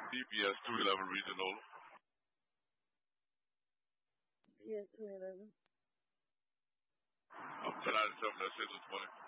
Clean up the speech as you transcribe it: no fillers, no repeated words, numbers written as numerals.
DPS 211 regional. PS 211. I'm 1097 at 620.